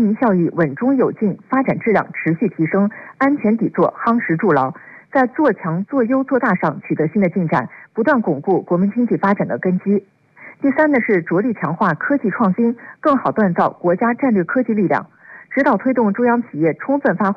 民效益稳中有进，发展质量持续提升，安全底座夯实筑牢，在做强做优做大上取得新的进展，不断巩固国民经济发展的根基。第三呢是着力强化科技创新，更好锻造国家战略科技力量，指导推动中央企业充分发挥